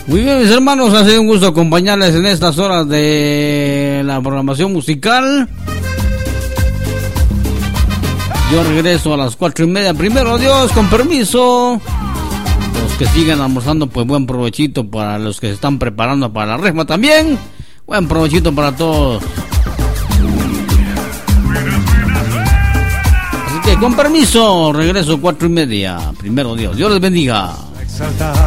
Muy bien, mis hermanos, ha sido un gusto acompañarles en estas horas de la programación musical. Yo regreso a las 4:30, primero Dios, con permiso. Los que sigan almorzando, pues buen provechito. Para los que se están preparando para la resma también, buen provechito para todos. Así que con permiso, regreso 4:30, primero Dios. Dios les bendiga.